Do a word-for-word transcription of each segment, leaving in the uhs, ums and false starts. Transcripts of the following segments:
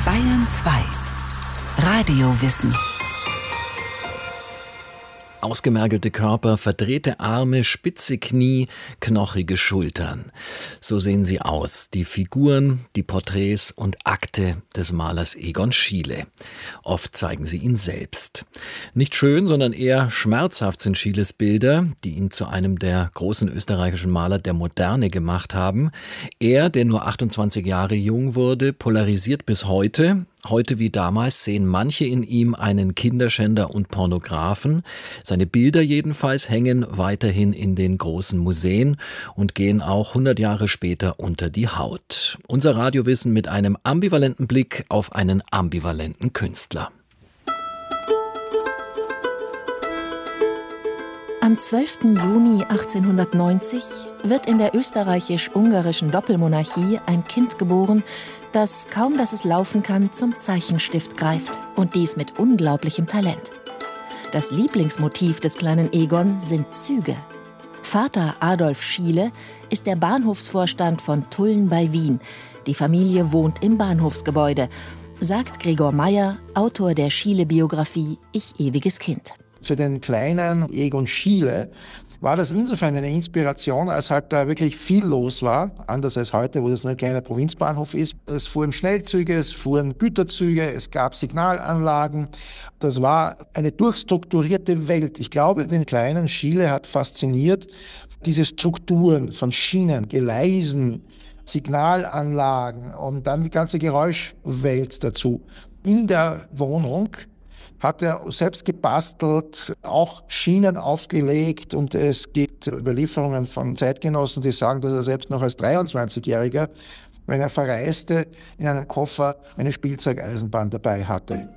Bayern zwei. Radiowissen. Ausgemergelte Körper, verdrehte Arme, spitze Knie, knochige Schultern. So sehen sie aus, die Figuren, die Porträts und Akte des Malers Egon Schiele. Oft zeigen sie ihn selbst. Nicht schön, sondern eher schmerzhaft sind Schieles Bilder, die ihn zu einem der großen österreichischen Maler der Moderne gemacht haben. Er, der nur achtundzwanzig Jahre jung wurde, polarisiert bis heute. Heute wie damals sehen manche in ihm einen Kinderschänder und Pornografen. Seine Bilder jedenfalls hängen weiterhin in den großen Museen und gehen auch hundert Jahre später unter die Haut. Unser Radiowissen mit einem ambivalenten Blick auf einen ambivalenten Künstler. Am zwölften Juni achtzehnhundertneunzig wird in der österreichisch-ungarischen Doppelmonarchie ein Kind geboren, das, kaum dass es laufen kann, zum Zeichenstift greift und dies mit unglaublichem Talent. Das Lieblingsmotiv des kleinen Egon sind Züge. Vater Adolf Schiele ist der Bahnhofsvorstand von Tulln bei Wien. Die Familie wohnt im Bahnhofsgebäude, sagt Gregor Meyer, Autor der Schiele-Biografie Ich ewiges Kind. Für den kleinen Egon Schiele war das insofern eine Inspiration, als halt da wirklich viel los war, anders als heute, wo das nur ein kleiner Provinzbahnhof ist. Es fuhren Schnellzüge, es fuhren Güterzüge, es gab Signalanlagen. Das war eine durchstrukturierte Welt. Ich glaube, den kleinen Schiele hat fasziniert diese Strukturen von Schienen, Gleisen, Signalanlagen und dann die ganze Geräuschwelt dazu. In der Wohnung hat er selbst gebastelt, auch Schienen aufgelegt und es gibt Überlieferungen von Zeitgenossen, die sagen, dass er selbst noch als dreiundzwanzigjähriger, wenn er verreiste, in einem Koffer eine Spielzeugeisenbahn dabei hatte.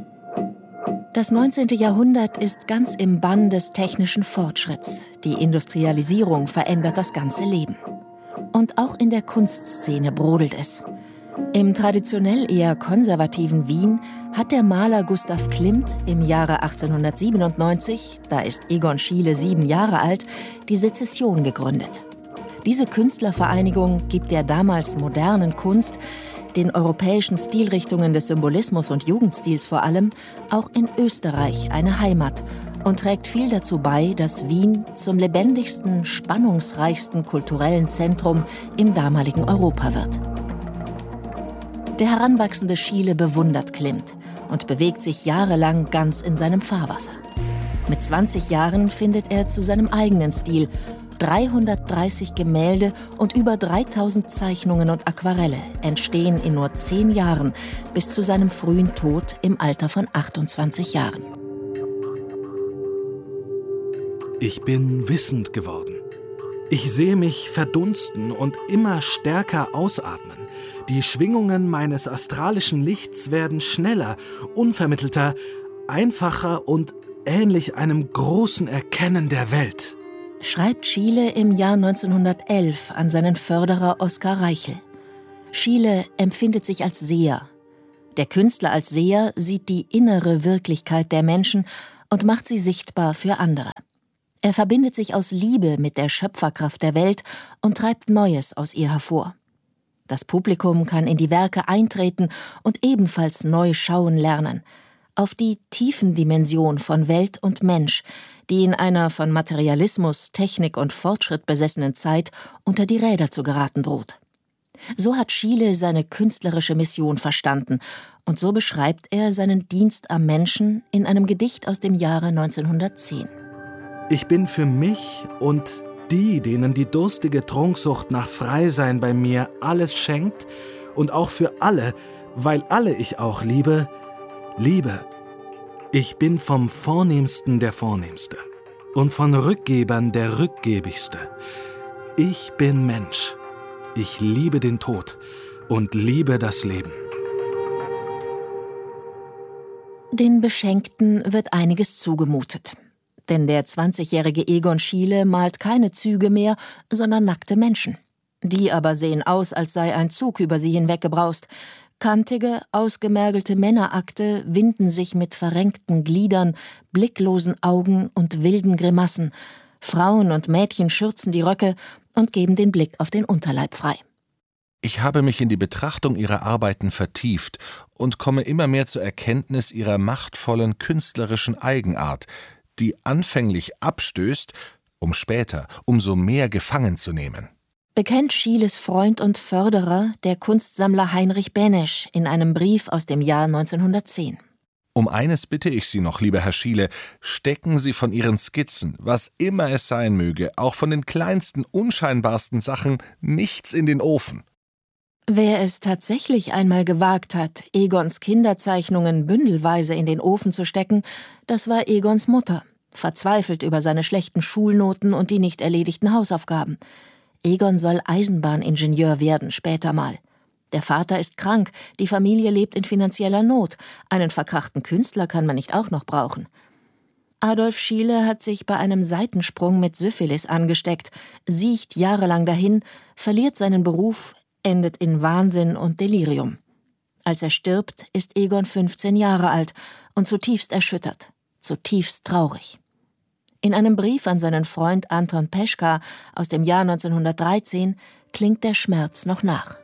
Das neunzehnte Jahrhundert ist ganz im Bann des technischen Fortschritts. Die Industrialisierung verändert das ganze Leben. Und auch in der Kunstszene brodelt es. Im traditionell eher konservativen Wien hat der Maler Gustav Klimt im Jahre achtzehnhundertsiebenundneunzig, da ist Egon Schiele sieben Jahre alt, die Sezession gegründet. Diese Künstlervereinigung gibt der damals modernen Kunst, den europäischen Stilrichtungen des Symbolismus und Jugendstils vor allem, auch in Österreich eine Heimat und trägt viel dazu bei, dass Wien zum lebendigsten, spannungsreichsten kulturellen Zentrum im damaligen Europa wird. Der heranwachsende Schiele bewundert Klimt und bewegt sich jahrelang ganz in seinem Fahrwasser. Mit zwanzig Jahren findet er zu seinem eigenen Stil. dreihundertdreißig Gemälde und über dreitausend Zeichnungen und Aquarelle entstehen in nur zehn Jahren bis zu seinem frühen Tod im Alter von achtundzwanzig Jahren. Ich bin wissend geworden. Ich sehe mich verdunsten und immer stärker ausatmen. Die Schwingungen meines astralischen Lichts werden schneller, unvermittelter, einfacher und ähnlich einem großen Erkennen der Welt. Schreibt Schiele im Jahr neunzehnhundertelf an seinen Förderer Oskar Reichel. Schiele empfindet sich als Seher. Der Künstler als Seher sieht die innere Wirklichkeit der Menschen und macht sie sichtbar für andere. Er verbindet sich aus Liebe mit der Schöpferkraft der Welt und treibt Neues aus ihr hervor. Das Publikum kann in die Werke eintreten und ebenfalls neu schauen lernen, auf die Tiefendimension von Welt und Mensch, die in einer von Materialismus, Technik und Fortschritt besessenen Zeit unter die Räder zu geraten droht. So hat Schiele seine künstlerische Mission verstanden und so beschreibt er seinen Dienst am Menschen in einem Gedicht aus dem Jahre neunzehnhundertzehn. Ich bin für mich und die, denen die durstige Trunksucht nach Freisein bei mir alles schenkt und auch für alle, weil alle ich auch liebe, liebe. Ich bin vom Vornehmsten der Vornehmste und von Rückgebern der Rückgebigste. Ich bin Mensch. Ich liebe den Tod und liebe das Leben. Den Beschenkten wird einiges zugemutet. Denn der zwanzigjährige Egon Schiele malt keine Züge mehr, sondern nackte Menschen. Die aber sehen aus, als sei ein Zug über sie hinweggebraust. Kantige, ausgemergelte Männerakte winden sich mit verrenkten Gliedern, blicklosen Augen und wilden Grimassen. Frauen und Mädchen schürzen die Röcke und geben den Blick auf den Unterleib frei. Ich habe mich in die Betrachtung ihrer Arbeiten vertieft und komme immer mehr zur Erkenntnis ihrer machtvollen künstlerischen Eigenart, die anfänglich abstößt, um später umso mehr gefangen zu nehmen. Bekennt Schieles Freund und Förderer, der Kunstsammler Heinrich Benesch, in einem Brief aus dem Jahr neunzehnhundertzehn. Um eines bitte ich Sie noch, lieber Herr Schiele, stecken Sie von Ihren Skizzen, was immer es sein möge, auch von den kleinsten, unscheinbarsten Sachen, nichts in den Ofen. Wer es tatsächlich einmal gewagt hat, Egons Kinderzeichnungen bündelweise in den Ofen zu stecken, das war Egons Mutter, verzweifelt über seine schlechten Schulnoten und die nicht erledigten Hausaufgaben. Egon soll Eisenbahningenieur werden, später mal. Der Vater ist krank, die Familie lebt in finanzieller Not. Einen verkrachten Künstler kann man nicht auch noch brauchen. Adolf Schiele hat sich bei einem Seitensprung mit Syphilis angesteckt, siecht jahrelang dahin, verliert seinen Beruf, endet in Wahnsinn und Delirium. Als er stirbt, ist Egon fünfzehn Jahre alt und zutiefst erschüttert, zutiefst traurig. In einem Brief an seinen Freund Anton Peschka aus dem Jahr neunzehnhundertdreizehn klingt der Schmerz noch nach.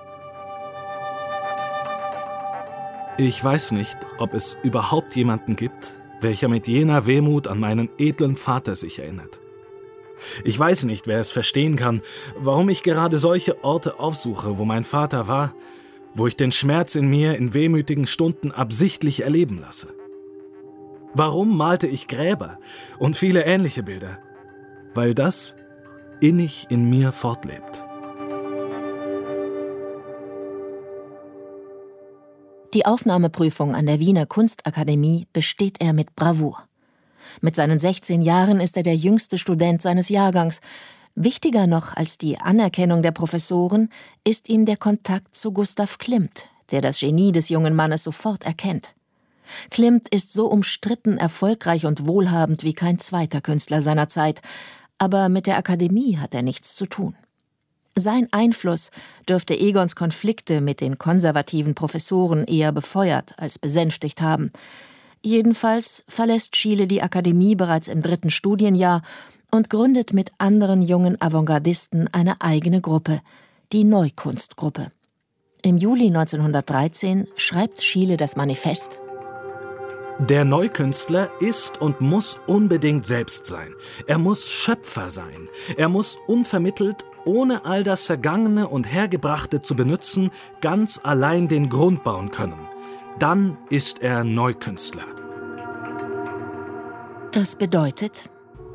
Ich weiß nicht, ob es überhaupt jemanden gibt, welcher mit jener Wehmut an meinen edlen Vater sich erinnert. Ich weiß nicht, wer es verstehen kann, warum ich gerade solche Orte aufsuche, wo mein Vater war, wo ich den Schmerz in mir in wehmütigen Stunden absichtlich erleben lasse. Warum malte ich Gräber und viele ähnliche Bilder? Weil das innig in mir fortlebt. Die Aufnahmeprüfung an der Wiener Kunstakademie besteht er mit Bravour. Mit seinen sechzehn Jahren ist er der jüngste Student seines Jahrgangs. Wichtiger noch als die Anerkennung der Professoren ist ihm der Kontakt zu Gustav Klimt, der das Genie des jungen Mannes sofort erkennt. Klimt ist so umstritten, erfolgreich und wohlhabend wie kein zweiter Künstler seiner Zeit, aber mit der Akademie hat er nichts zu tun. Sein Einfluss dürfte Egons Konflikte mit den konservativen Professoren eher befeuert als besänftigt haben. Jedenfalls verlässt Schiele die Akademie bereits im dritten Studienjahr und gründet mit anderen jungen Avantgardisten eine eigene Gruppe, die Neukunstgruppe. Im Juli neunzehnhundertdreizehn schreibt Schiele das Manifest: Der Neukünstler ist und muss unbedingt selbst sein. Er muss Schöpfer sein. Er muss unvermittelt, ohne all das Vergangene und Hergebrachte zu benützen, ganz allein den Grund bauen können. Dann ist er Neukünstler. Das bedeutet,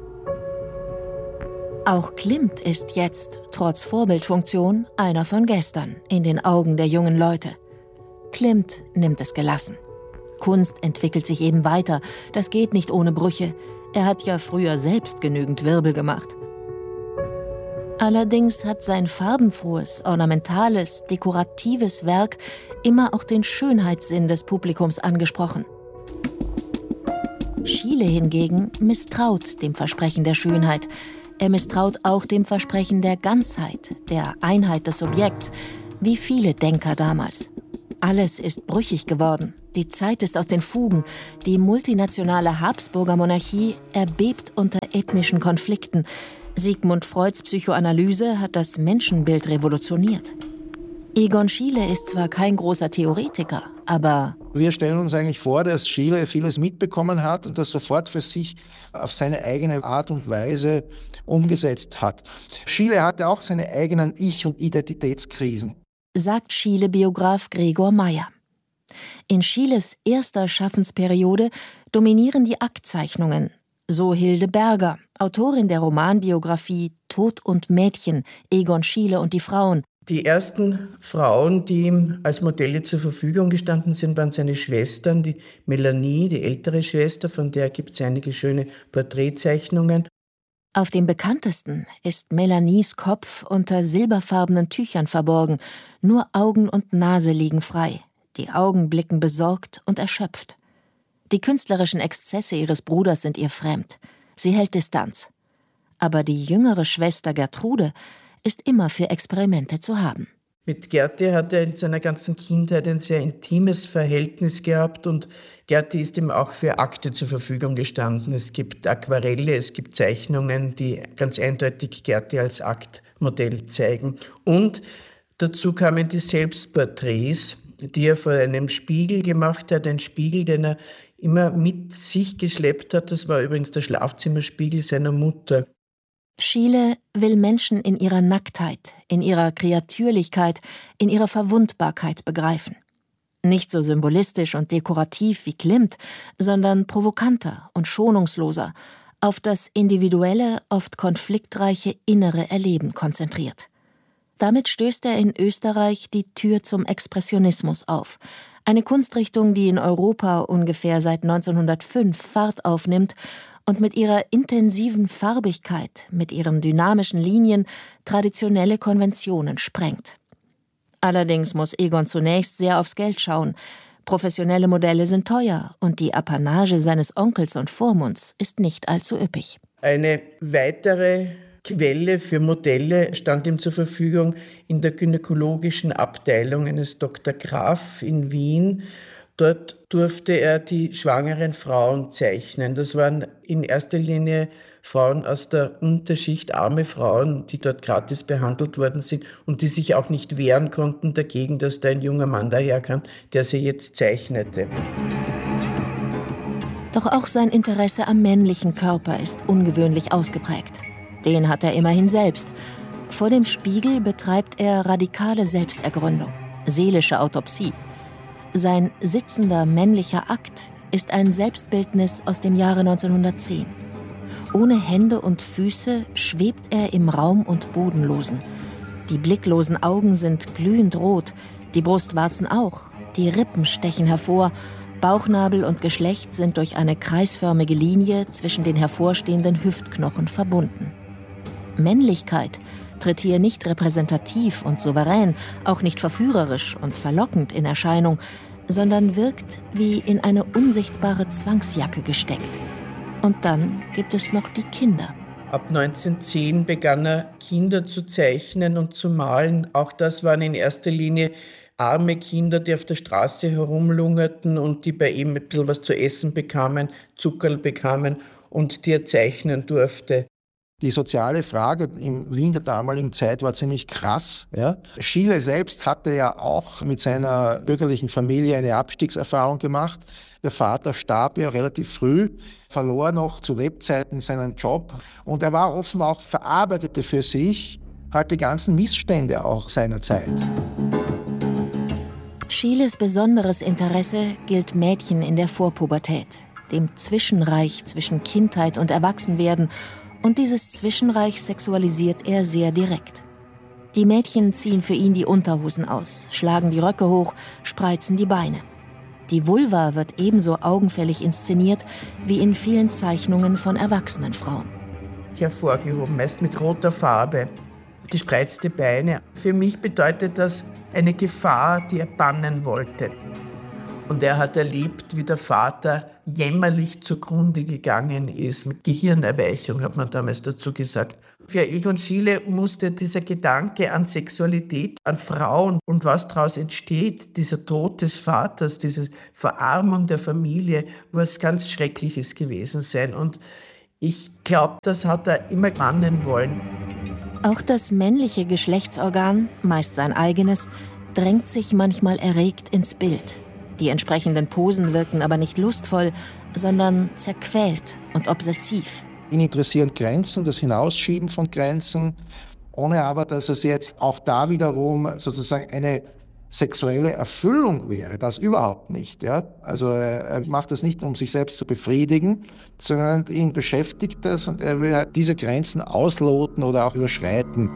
auch Klimt ist jetzt, trotz Vorbildfunktion, einer von gestern in den Augen der jungen Leute. Klimt nimmt es gelassen. Kunst entwickelt sich eben weiter, das geht nicht ohne Brüche. Er hat ja früher selbst genügend Wirbel gemacht. Allerdings hat sein farbenfrohes, ornamentales, dekoratives Werk immer auch den Schönheitssinn des Publikums angesprochen. Schiele hingegen misstraut dem Versprechen der Schönheit. Er misstraut auch dem Versprechen der Ganzheit, der Einheit des Subjekts, wie viele Denker damals. Alles ist brüchig geworden. Die Zeit ist aus den Fugen. Die multinationale Habsburger Monarchie erbebt unter ethnischen Konflikten. Sigmund Freuds Psychoanalyse hat das Menschenbild revolutioniert. Egon Schiele ist zwar kein großer Theoretiker, aber wir stellen uns eigentlich vor, dass Schiele vieles mitbekommen hat und das sofort für sich auf seine eigene Art und Weise umgesetzt hat. Schiele hatte auch seine eigenen Ich- und Identitätskrisen, sagt Schiele-Biograf Gregor Meyer. In Schieles erster Schaffensperiode dominieren die Aktzeichnungen, so Hilde Berger, Autorin der Romanbiografie Tod und Mädchen, Egon Schiele und die Frauen. Die ersten Frauen, die ihm als Modelle zur Verfügung gestanden sind, waren seine Schwestern, die Melanie, die ältere Schwester, von der gibt es einige schöne Porträtzeichnungen. Auf dem bekanntesten ist Melanies Kopf unter silberfarbenen Tüchern verborgen, nur Augen und Nase liegen frei, die Augen blicken besorgt und erschöpft. Die künstlerischen Exzesse ihres Bruders sind ihr fremd, sie hält Distanz. Aber die jüngere Schwester Gertrude ist immer für Experimente zu haben. Mit Gerti hat er in seiner ganzen Kindheit ein sehr intimes Verhältnis gehabt und Gerti ist ihm auch für Akte zur Verfügung gestanden. Es gibt Aquarelle, es gibt Zeichnungen, die ganz eindeutig Gerti als Aktmodell zeigen. Und Dazu kamen die Selbstporträts, die er vor einem Spiegel gemacht hat, ein Spiegel, den er immer mit sich geschleppt hat. Das war übrigens der Schlafzimmerspiegel seiner Mutter. Schiele will Menschen in ihrer Nacktheit, in ihrer Kreatürlichkeit, in ihrer Verwundbarkeit begreifen. Nicht so symbolistisch und dekorativ wie Klimt, sondern provokanter und schonungsloser, auf das individuelle, oft konfliktreiche innere Erleben konzentriert. Damit stößt er in Österreich die Tür zum Expressionismus auf, eine Kunstrichtung, die in Europa ungefähr seit neunzehnhundertfünf Fahrt aufnimmt und mit ihrer intensiven Farbigkeit, mit ihren dynamischen Linien traditionelle Konventionen sprengt. Allerdings muss Egon zunächst sehr aufs Geld schauen. Professionelle Modelle sind teuer und die Apanage seines Onkels und Vormunds ist nicht allzu üppig. Eine weitere Quelle für Modelle stand ihm zur Verfügung in der gynäkologischen Abteilung eines Doktor Graf in Wien. Dort durfte er die schwangeren Frauen zeichnen. Das waren in erster Linie Frauen aus der Unterschicht, arme Frauen, die dort gratis behandelt worden sind und die sich auch nicht wehren konnten dagegen, dass da ein junger Mann daherkam, der sie jetzt zeichnete. Doch auch sein Interesse am männlichen Körper ist ungewöhnlich ausgeprägt. Den hat er immerhin selbst. Vor dem Spiegel betreibt er radikale Selbstergründung, seelische Autopsie. Sein sitzender männlicher Akt ist ein Selbstbildnis aus dem Jahre neunzehnhundertzehn. Ohne Hände und Füße schwebt er im Raum und Bodenlosen. Die blicklosen Augen sind glühend rot, die Brustwarzen auch, die Rippen stechen hervor, Bauchnabel und Geschlecht sind durch eine kreisförmige Linie zwischen den hervorstehenden Hüftknochen verbunden. Männlichkeit tritt hier nicht repräsentativ und souverän, auch nicht verführerisch und verlockend in Erscheinung, sondern wirkt wie in eine unsichtbare Zwangsjacke gesteckt. Und dann gibt es noch die Kinder. Ab neunzehnhundertzehn begann er, Kinder zu zeichnen und zu malen. Auch das waren in erster Linie arme Kinder, die auf der Straße herumlungerten und die bei ihm ein bisschen was zu essen bekamen, Zuckerl bekamen und die er zeichnen durfte. Die soziale Frage in Wien der damaligen Zeit war ziemlich krass. Ja. Schiele selbst hatte ja auch mit seiner bürgerlichen Familie eine Abstiegserfahrung gemacht. Der Vater starb ja relativ früh, verlor noch zu Lebzeiten seinen Job und er war offenbar auch, verarbeitete für sich halt die ganzen Missstände auch seiner Zeit. Schieles besonderes Interesse gilt Mädchen in der Vorpubertät, dem Zwischenreich zwischen Kindheit und Erwachsenwerden. Und dieses Zwischenreich sexualisiert er sehr direkt. Die Mädchen ziehen für ihn die Unterhosen aus, schlagen die Röcke hoch, spreizen die Beine. Die Vulva wird ebenso augenfällig inszeniert wie in vielen Zeichnungen von erwachsenen Frauen. Hervorgehoben, meist mit roter Farbe, gespreizte Beine. Für mich bedeutet das eine Gefahr, die er bannen wollte. Und er hat erlebt, wie der Vater jämmerlich zugrunde gegangen ist, mit Gehirnerweichung, hat man damals dazu gesagt. Für Egon Schiele musste dieser Gedanke an Sexualität, an Frauen und was daraus entsteht, dieser Tod des Vaters, diese Verarmung der Familie, was ganz Schreckliches gewesen sein. Und ich glaube, das hat er immer bannen wollen. Auch das männliche Geschlechtsorgan, meist sein eigenes, drängt sich manchmal erregt ins Bild. Die entsprechenden Posen wirken aber nicht lustvoll, sondern zerquält und obsessiv. Ihn interessieren Grenzen, das Hinausschieben von Grenzen, ohne aber, dass es jetzt auch da wiederum sozusagen eine sexuelle Erfüllung wäre. Das überhaupt nicht. Ja? Also er macht das nicht, um sich selbst zu befriedigen, sondern ihn beschäftigt das und er will halt diese Grenzen ausloten oder auch überschreiten.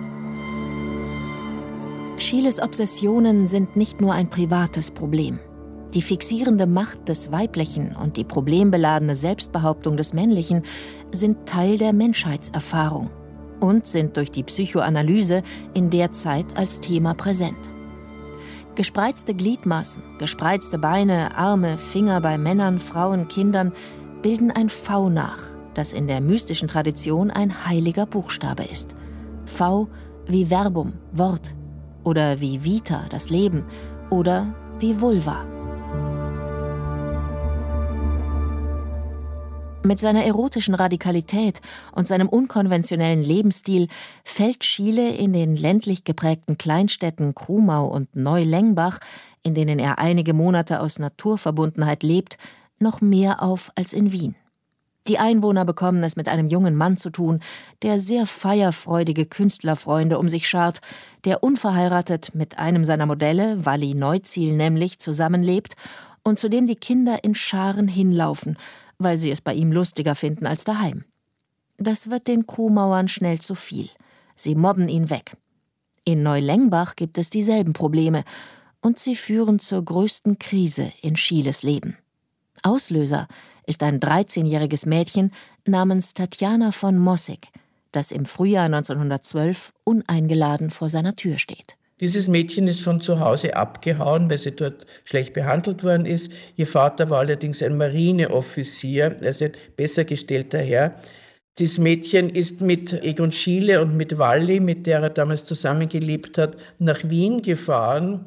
Schieles Obsessionen sind nicht nur ein privates Problem. Die fixierende Macht des Weiblichen und die problembeladene Selbstbehauptung des Männlichen sind Teil der Menschheitserfahrung und sind durch die Psychoanalyse in der Zeit als Thema präsent. Gespreizte Gliedmaßen, gespreizte Beine, Arme, Finger bei Männern, Frauen, Kindern bilden ein V nach, das in der mystischen Tradition ein heiliger Buchstabe ist. V wie Verbum, Wort, oder wie Vita, das Leben, oder wie Vulva. Mit seiner erotischen Radikalität und seinem unkonventionellen Lebensstil fällt Schiele in den ländlich geprägten Kleinstädten Krumau und Neulengbach, in denen er einige Monate aus Naturverbundenheit lebt, noch mehr auf als in Wien. Die Einwohner bekommen es mit einem jungen Mann zu tun, der sehr feierfreudige Künstlerfreunde um sich schart, der unverheiratet mit einem seiner Modelle, Walli Neuziel nämlich, zusammenlebt und zu dem die Kinder in Scharen hinlaufen, weil sie es bei ihm lustiger finden als daheim. Das wird den Krumauern schnell zu viel. Sie mobben ihn weg. In Neulengbach gibt es dieselben Probleme und sie führen zur größten Krise in Schieles Leben. Auslöser ist ein dreizehnjähriges Mädchen namens Tatjana von Mossig, das im Frühjahr neunzehnhundertzwölf uneingeladen vor seiner Tür steht. Dieses Mädchen ist von zu Hause abgehauen, weil sie dort schlecht behandelt worden ist. Ihr Vater war allerdings ein Marineoffizier, also ein besser gestellter Herr. Dieses Mädchen ist mit Egon Schiele und mit Walli, mit der er damals zusammengelebt hat, nach Wien gefahren.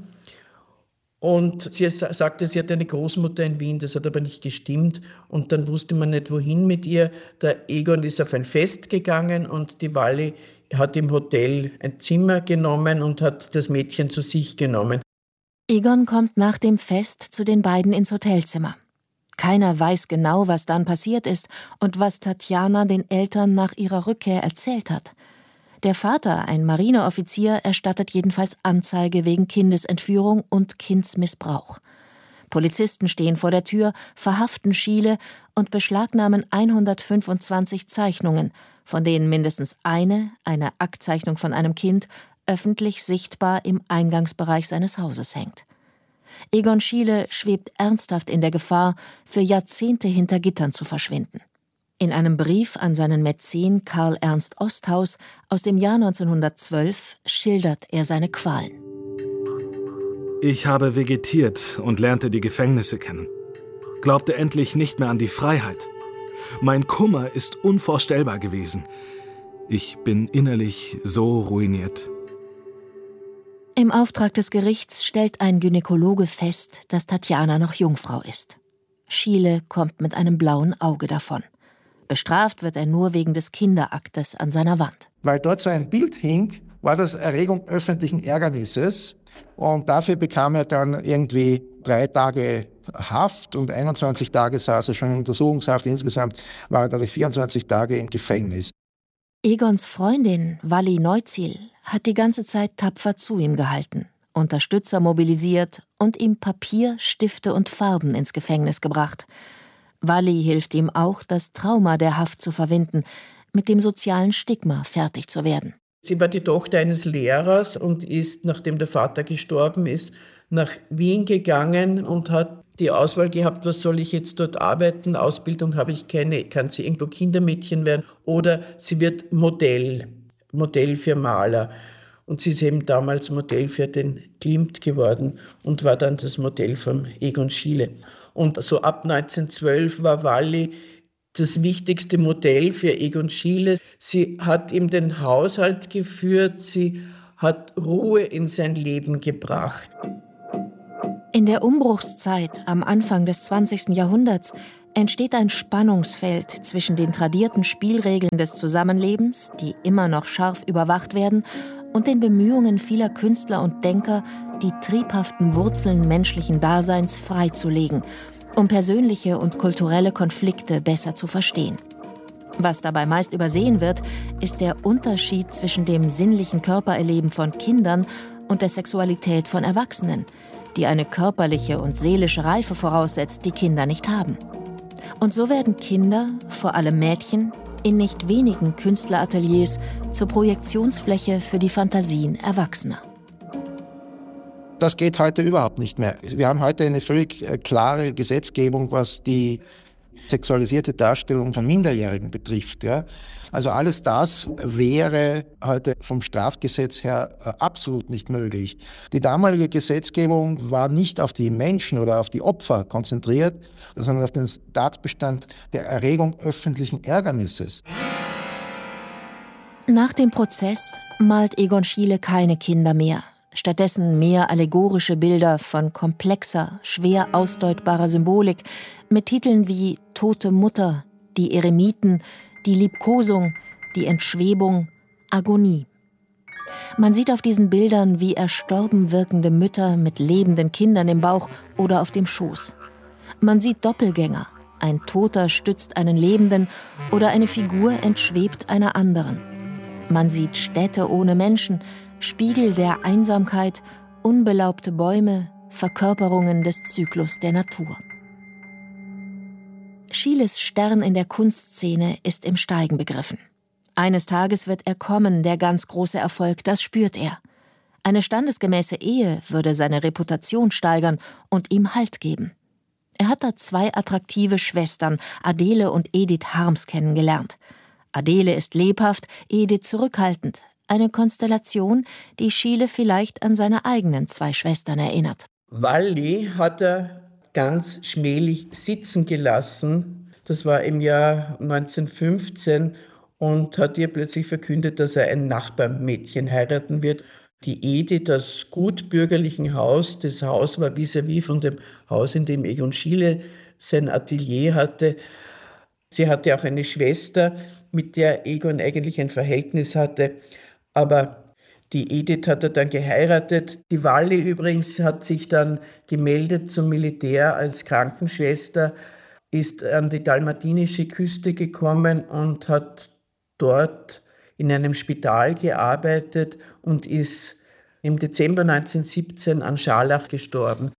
Und sie sagte, sie hat eine Großmutter in Wien, das hat aber nicht gestimmt. Und dann wusste man nicht, wohin mit ihr. Der Egon ist auf ein Fest gegangen und die Walli hat im Hotel ein Zimmer genommen und hat das Mädchen zu sich genommen. Egon kommt nach dem Fest zu den beiden ins Hotelzimmer. Keiner weiß genau, was dann passiert ist und was Tatjana den Eltern nach ihrer Rückkehr erzählt hat. Der Vater, ein Marineoffizier, erstattet jedenfalls Anzeige wegen Kindesentführung und Kindsmissbrauch. Polizisten stehen vor der Tür, verhaften Schiele und beschlagnahmen hundertfünfundzwanzig Zeichnungen, von denen mindestens eine, eine Aktzeichnung von einem Kind, öffentlich sichtbar im Eingangsbereich seines Hauses hängt. Egon Schiele schwebt ernsthaft in der Gefahr, für Jahrzehnte hinter Gittern zu verschwinden. In einem Brief an seinen Mäzen Karl Ernst Osthaus aus dem Jahr neunzehnhundertzwölf schildert er seine Qualen. Ich habe vegetiert und lernte die Gefängnisse kennen. Glaubte endlich nicht mehr an die Freiheit. Mein Kummer ist unvorstellbar gewesen. Ich bin innerlich so ruiniert. Im Auftrag des Gerichts stellt ein Gynäkologe fest, dass Tatjana noch Jungfrau ist. Schiele kommt mit einem blauen Auge davon. Bestraft wird er nur wegen des Kinderaktes an seiner Wand. Weil dort so ein Bild hing, war das Erregung öffentlichen Ärgernisses. Und dafür bekam er dann irgendwie drei Tage Haft und einundzwanzig Tage saß er schon in Untersuchungshaft. Insgesamt war er dadurch vierundzwanzig Tage im Gefängnis. Egons Freundin, Walli Neuziel, hat die ganze Zeit tapfer zu ihm gehalten, Unterstützer mobilisiert und ihm Papier, Stifte und Farben ins Gefängnis gebracht. Walli hilft ihm auch, das Trauma der Haft zu verwinden, mit dem sozialen Stigma fertig zu werden. Sie war die Tochter eines Lehrers und ist, nachdem der Vater gestorben ist, nach Wien gegangen und hat die Auswahl gehabt, was soll ich jetzt dort arbeiten, Ausbildung habe ich keine, kann sie irgendwo Kindermädchen werden oder sie wird Modell, Modell für Maler. Und sie ist eben damals Modell für den Klimt geworden und war dann das Modell von Egon Schiele. Und so ab neunzehnhundertzwölf war Walli das wichtigste Modell für Egon Schiele. Sie hat ihm den Haushalt geführt, sie hat Ruhe in sein Leben gebracht. In der Umbruchszeit am Anfang des zwanzigsten Jahrhunderts entsteht ein Spannungsfeld zwischen den tradierten Spielregeln des Zusammenlebens, die immer noch scharf überwacht werden, und den Bemühungen vieler Künstler und Denker, die triebhaften Wurzeln menschlichen Daseins freizulegen, um persönliche und kulturelle Konflikte besser zu verstehen. Was dabei meist übersehen wird, ist der Unterschied zwischen dem sinnlichen Körpererleben von Kindern und der Sexualität von Erwachsenen, die eine körperliche und seelische Reife voraussetzt, die Kinder nicht haben. Und so werden Kinder, vor allem Mädchen, in nicht wenigen Künstlerateliers zur Projektionsfläche für die Fantasien Erwachsener. Das geht heute überhaupt nicht mehr. Wir haben heute eine völlig klare Gesetzgebung, was die sexualisierte Darstellung von Minderjährigen betrifft. Ja. Also alles das wäre heute vom Strafgesetz her absolut nicht möglich. Die damalige Gesetzgebung war nicht auf die Menschen oder auf die Opfer konzentriert, sondern auf den Tatbestand der Erregung öffentlichen Ärgernisses. Nach dem Prozess malt Egon Schiele keine Kinder mehr. Stattdessen mehr allegorische Bilder von komplexer, schwer ausdeutbarer Symbolik mit Titeln wie Tote Mutter, die Eremiten, die Liebkosung, die Entschwebung, Agonie. Man sieht auf diesen Bildern, wie erstorben wirkende Mütter mit lebenden Kindern im Bauch oder auf dem Schoß. Man sieht Doppelgänger, ein Toter stützt einen Lebenden oder eine Figur entschwebt einer anderen. Man sieht Städte ohne Menschen, Spiegel der Einsamkeit, unbelaubte Bäume, Verkörperungen des Zyklus der Natur. Schieles Stern in der Kunstszene ist im Steigen begriffen. Eines Tages wird er kommen, der ganz große Erfolg, das spürt er. Eine standesgemäße Ehe würde seine Reputation steigern und ihm Halt geben. Er hat da zwei attraktive Schwestern, Adele und Edith Harms, kennengelernt. Adele ist lebhaft, Edith zurückhaltend. Eine Konstellation, die Schiele vielleicht an seine eigenen zwei Schwestern erinnert. Walli hat er ganz schmählich sitzen gelassen. Das war im Jahr neunzehnhundertfünfzehn und hat ihr plötzlich verkündet, dass er ein Nachbarmädchen heiraten wird. Die Edith aus gutbürgerlichen Haus, das Haus war vis-à-vis von dem Haus, in dem Egon Schiele sein Atelier hatte. Sie hatte auch eine Schwester, mit der Egon eigentlich ein Verhältnis hatte. Aber die Edith hat er dann geheiratet. Die Walli übrigens hat sich dann gemeldet zum Militär als Krankenschwester, ist an die dalmatinische Küste gekommen und hat dort in einem Spital gearbeitet und ist im Dezember neunzehnhundertsiebzehn an Scharlach gestorben.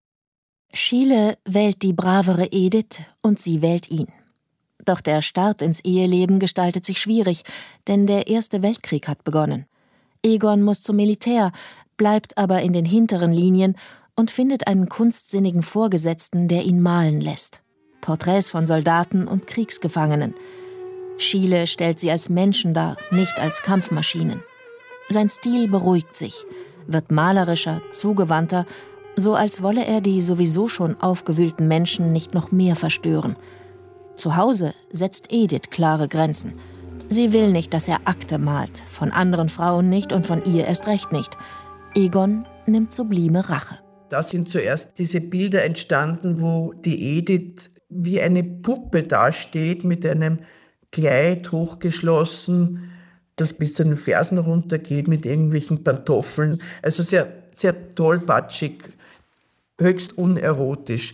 Schiele wählt die bravere Edith und sie wählt ihn. Doch der Start ins Eheleben gestaltet sich schwierig, denn der Erste Weltkrieg hat begonnen. Egon muss zum Militär, bleibt aber in den hinteren Linien und findet einen kunstsinnigen Vorgesetzten, der ihn malen lässt. Porträts von Soldaten und Kriegsgefangenen. Schiele stellt sie als Menschen dar, nicht als Kampfmaschinen. Sein Stil beruhigt sich, wird malerischer, zugewandter, so als wolle er die sowieso schon aufgewühlten Menschen nicht noch mehr verstören. Zu Hause setzt Edith klare Grenzen. Sie will nicht, dass er Akte malt, von anderen Frauen nicht und von ihr erst recht nicht. Egon nimmt sublime Rache. Da sind zuerst diese Bilder entstanden, wo die Edith wie eine Puppe dasteht mit einem Kleid hochgeschlossen, das bis zu den Fersen runtergeht mit irgendwelchen Pantoffeln. Also sehr, sehr tollpatschig, höchst unerotisch.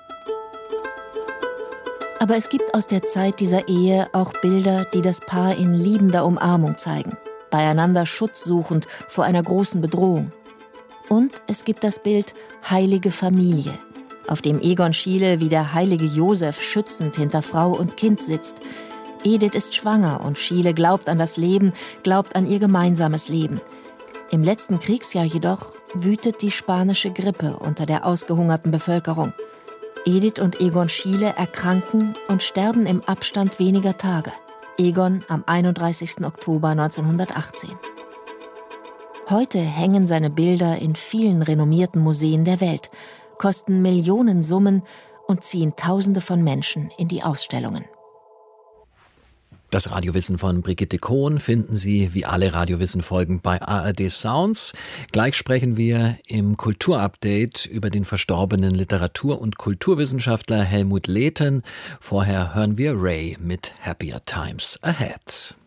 Aber es gibt aus der Zeit dieser Ehe auch Bilder, die das Paar in liebender Umarmung zeigen, beieinander Schutz suchend vor einer großen Bedrohung. Und es gibt das Bild Heilige Familie, auf dem Egon Schiele wie der heilige Josef schützend hinter Frau und Kind sitzt. Edith ist schwanger und Schiele glaubt an das Leben, glaubt an ihr gemeinsames Leben. Im letzten Kriegsjahr jedoch wütet die spanische Grippe unter der ausgehungerten Bevölkerung. Edith und Egon Schiele erkranken und sterben im Abstand weniger Tage. Egon am einunddreißigsten Oktober neunzehnhundertachtzehn. Heute hängen seine Bilder in vielen renommierten Museen der Welt, kosten Millionen Summen und ziehen Tausende von Menschen in die Ausstellungen. Das Radiowissen von Brigitte Kohn finden Sie wie alle Radiowissen-Folgen bei A R D Sounds. Gleich sprechen wir im Kulturupdate über den verstorbenen Literatur- und Kulturwissenschaftler Helmut Lehten. Vorher hören wir Ray mit Happier Times Ahead.